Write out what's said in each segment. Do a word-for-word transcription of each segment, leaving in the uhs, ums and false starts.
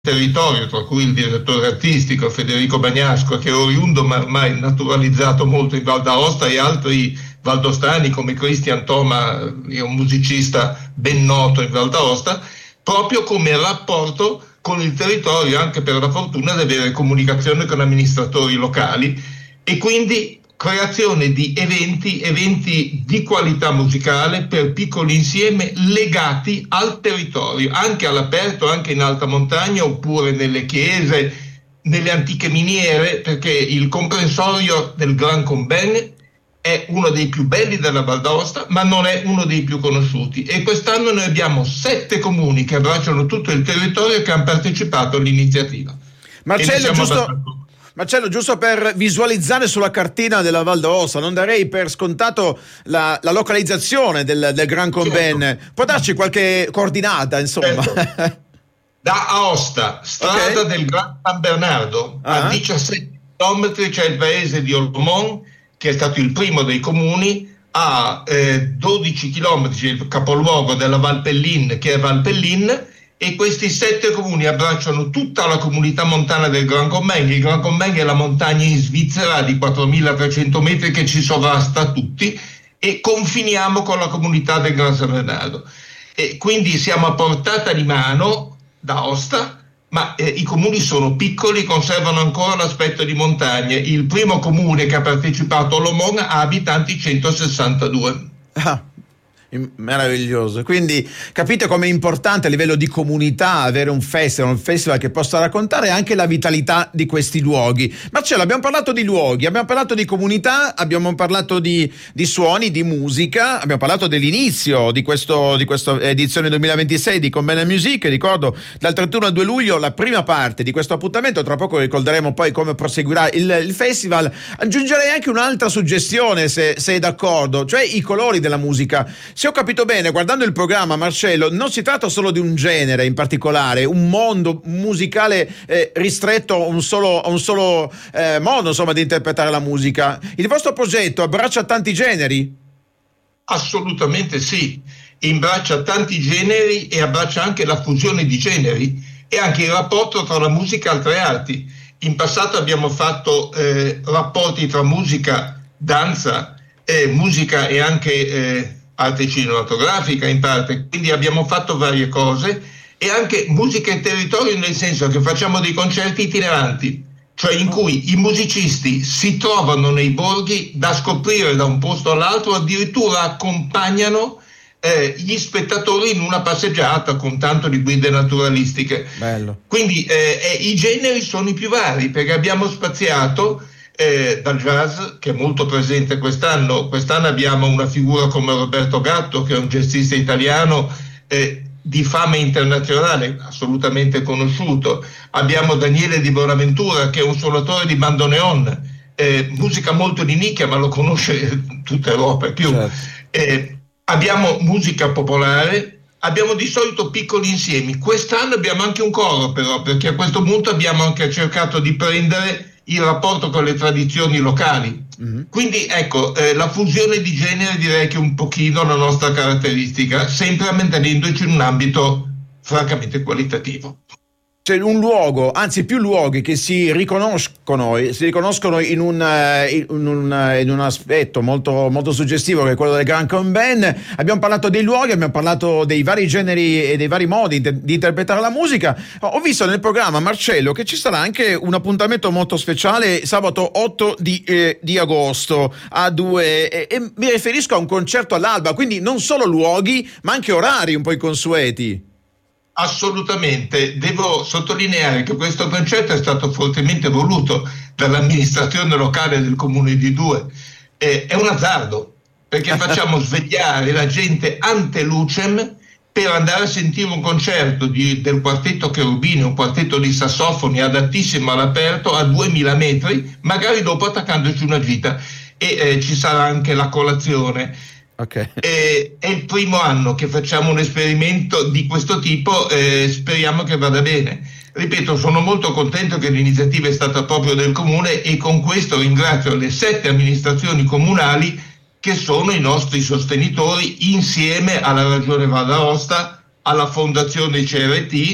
territorio, tra cui il direttore artistico Federico Bagnasco, che è oriundo ma ormai naturalizzato molto in Val d'Aosta, e altri valdostani come Christian Thoma, è un musicista ben noto in Val d'Aosta, proprio come rapporto con il territorio, anche per la fortuna di avere comunicazione con amministratori locali, e quindi creazione di eventi, eventi di qualità musicale per piccoli insieme legati al territorio, anche all'aperto, anche in alta montagna, oppure nelle chiese, nelle antiche miniere, perché il comprensorio del Grand Combin è uno dei più belli della Val d'Aosta, ma non è uno dei più conosciuti. E quest'anno noi abbiamo sette comuni che abbracciano tutto il territorio e che hanno partecipato all'iniziativa. Marcello, giusto... Marcello, giusto per visualizzare sulla cartina della Val d'Aosta, non darei per scontato la, la localizzazione del, del Grand Combin. Certo. Può darci qualche coordinata, insomma? Certo. Da Aosta, strada okay. del Gran San Bernardo, uh-huh. a diciassette chilometri c'è il paese di Olomon, che è stato il primo dei comuni, a eh, dodici chilometri il capoluogo della Val Pellin, che è Val Pellin, e questi sette comuni abbracciano tutta la comunità montana del Grand Combin. Il Grand Combin è la montagna in Svizzera di quattromilatrecento metri che ci sovrasta tutti, e confiniamo con la comunità del Gran San Bernardo. E quindi siamo a portata di mano da Aosta, ma eh, i comuni sono piccoli, conservano ancora l'aspetto di montagna. Il primo comune che ha partecipato all'Omon ha abitanti centosessantadue. Ah. Meraviglioso, quindi capite com'è importante a livello di comunità avere un festival, un festival che possa raccontare anche la vitalità di questi luoghi. Marcello, abbiamo parlato di luoghi, abbiamo parlato di comunità, abbiamo parlato di, di suoni, di musica, abbiamo parlato dell'inizio di questo di questa edizione duemilaventisei di Combin Music. Ricordo dal trentuno al due luglio la prima parte di questo appuntamento, tra poco ricorderemo poi come proseguirà il, il festival. Aggiungerei anche un'altra suggestione, se sei d'accordo, cioè i colori della musica. Se ho capito bene, guardando il programma, Marcello, non si tratta solo di un genere in particolare, un mondo musicale eh, ristretto a un solo, a un solo eh, modo, insomma, di interpretare la musica. Il vostro progetto abbraccia tanti generi? Assolutamente sì, imbraccia tanti generi e abbraccia anche la fusione di generi e anche il rapporto tra la musica e altre arti. In passato abbiamo fatto eh, rapporti tra musica, danza, eh, musica e anche... Eh, arte cinematografica in parte, quindi abbiamo fatto varie cose, e anche musica e territorio, nel senso che facciamo dei concerti itineranti, cioè in cui i musicisti si trovano nei borghi da scoprire da un posto all'altro, addirittura accompagnano eh, gli spettatori in una passeggiata con tanto di guide naturalistiche. Bello. Quindi eh, eh, i generi sono i più vari, perché abbiamo spaziato Eh, dal jazz, che è molto presente quest'anno. Quest'anno abbiamo una figura come Roberto Gatto, che è un jazzista italiano eh, di fama internazionale, assolutamente conosciuto. Abbiamo Daniele Di Bonaventura, che è un suonatore di bandoneon, eh, musica molto di nicchia, ma lo conosce tutta Europa e più. Certo. Eh, abbiamo musica popolare, abbiamo di solito piccoli insiemi. Quest'anno abbiamo anche un coro, però, perché a questo punto abbiamo anche cercato di prendere il rapporto con le tradizioni locali. Mm-hmm. Quindi ecco, eh, la fusione di genere direi che è un pochino la nostra caratteristica, sempre mantenendoci in un ambito francamente qualitativo. C'è un luogo, anzi più luoghi che si riconoscono, si riconoscono in un, in un, in un aspetto molto, molto suggestivo, che è quello del Grand Combin. Abbiamo parlato dei luoghi, abbiamo parlato dei vari generi e dei vari modi di, di interpretare la musica. Ho visto nel programma, Marcello, che ci sarà anche un appuntamento molto speciale sabato otto di, eh, di agosto a due, e, e mi riferisco a un concerto all'alba, quindi non solo luoghi ma anche orari un po' inconsueti. Assolutamente, devo sottolineare che questo concerto è stato fortemente voluto dall'amministrazione locale del comune di Due. Eh, è un azzardo, perché facciamo svegliare la gente ante lucem per andare a sentire un concerto di, del quartetto Cherubini, un quartetto di sassofoni adattissimo all'aperto a duemila metri, magari dopo attaccandoci una gita, e eh, ci sarà anche la colazione. Okay. Eh, è il primo anno che facciamo un esperimento di questo tipo, eh, speriamo che vada bene. Ripeto, sono molto contento che l'iniziativa è stata proprio del comune, e con questo ringrazio le sette amministrazioni comunali che sono i nostri sostenitori, insieme alla Regione Val d'Aosta, alla Fondazione C R T,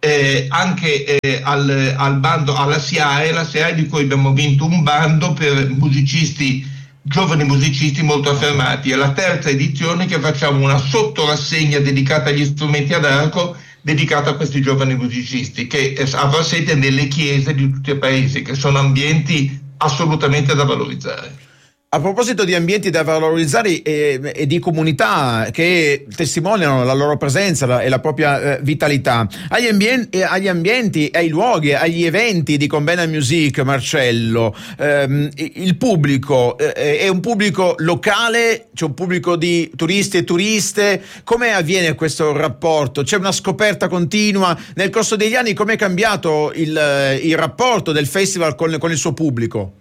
eh, anche eh, al, al bando, alla SIAE, la SIAE di cui abbiamo vinto un bando per musicisti, giovani musicisti molto affermati. È la terza edizione che facciamo una sottorassegna dedicata agli strumenti ad arco, dedicata a questi giovani musicisti, che avrà sede nelle chiese di tutti i paesi, che sono ambienti assolutamente da valorizzare. A proposito di ambienti da valorizzare e, e di comunità che testimoniano la loro presenza la, e la propria eh, vitalità, agli, ambien- agli ambienti, ai luoghi, agli eventi di Conbena Music, Marcello, ehm, il pubblico eh, è un pubblico locale, c'è un pubblico di turisti e turiste, come avviene questo rapporto? C'è una scoperta continua? Nel corso degli anni come è cambiato il, il rapporto del festival con, con il suo pubblico?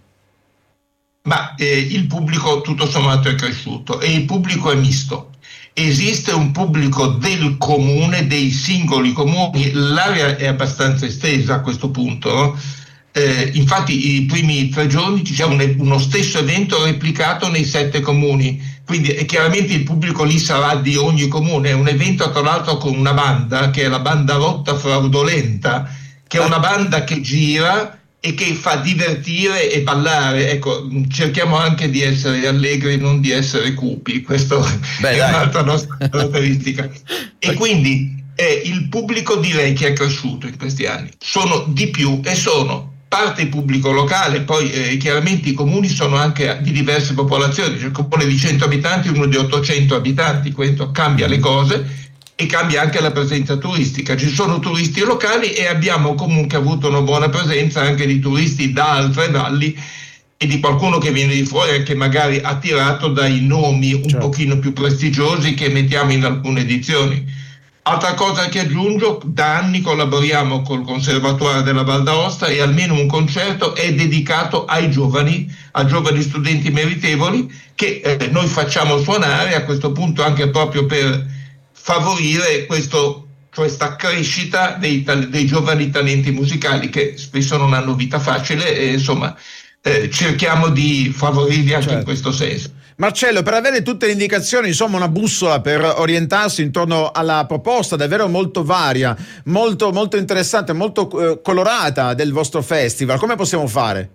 Ma eh, il pubblico tutto sommato è cresciuto e il pubblico è misto. Esiste un pubblico del comune, dei singoli comuni, l'area è abbastanza estesa a questo punto, no? Eh, infatti i primi tre giorni c'è un, uno stesso evento replicato nei sette comuni, quindi eh, chiaramente il pubblico lì sarà di ogni comune. È un evento tra l'altro con una banda che è la banda Rotta Fraudolenta, che è una banda che gira e che fa divertire e ballare. Ecco, cerchiamo anche di essere allegri, non di essere cupi, questo Beh, è dai. un'altra nostra caratteristica. E quindi eh, il pubblico direi che è cresciuto in questi anni, sono di più e sono parte il pubblico locale, poi eh, chiaramente i comuni sono anche di diverse popolazioni, c'è il comune di cento abitanti, uno di ottocento abitanti, questo cambia le cose e cambia anche la presenza turistica. Ci sono turisti locali e abbiamo comunque avuto una buona presenza anche di turisti da altre valli e di qualcuno che viene di fuori, anche magari attirato dai nomi un certo. pochino più prestigiosi che mettiamo in alcune edizioni. Altra cosa che aggiungo, da anni collaboriamo col Conservatoire della Val d'Aosta e almeno un concerto è dedicato ai giovani, a giovani studenti meritevoli che eh, noi facciamo suonare a questo punto anche proprio per favorire questo, questa crescita dei, dei giovani talenti musicali che spesso non hanno vita facile e insomma eh, cerchiamo di favorirli anche certo. in questo senso. Marcello, per avere tutte le indicazioni, insomma una bussola per orientarsi intorno alla proposta davvero molto varia, molto, molto interessante, molto eh, colorata del vostro festival, come possiamo fare?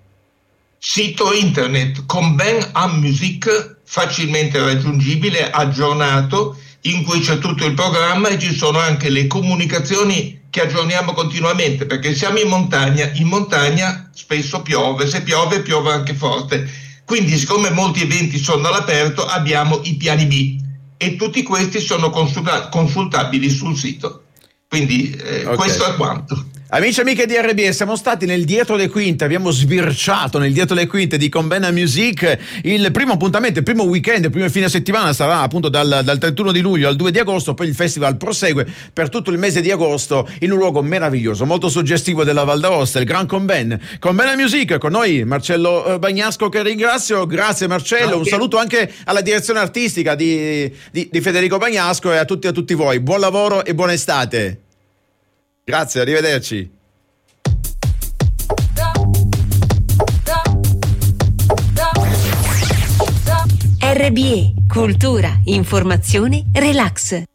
Sito internet Conbena Music, facilmente raggiungibile, aggiornato, in cui c'è tutto il programma e ci sono anche le comunicazioni che aggiorniamo continuamente, perché siamo in montagna, in montagna spesso piove, se piove piove anche forte, quindi siccome molti eventi sono all'aperto abbiamo i piani B e tutti questi sono consulta- consultabili sul sito, quindi eh, okay. questo è quanto. Amici e amiche di R B E, siamo stati nel dietro le quinte, abbiamo sbirciato nel dietro le quinte di Conbena Music. Il primo appuntamento, il primo weekend, il primo fine settimana sarà appunto dal, dal trentuno di luglio al due di agosto, poi il festival prosegue per tutto il mese di agosto in un luogo meraviglioso, molto suggestivo della Val d'Aosta, il Gran Conben. Conbena Music con noi, Marcello Bagnasco che ringrazio, grazie Marcello, okay. Un saluto anche alla direzione artistica di, di, di Federico Bagnasco e a tutti, a tutti voi, buon lavoro e buona estate. Grazie, arrivederci. R B E, cultura, informazione, relax.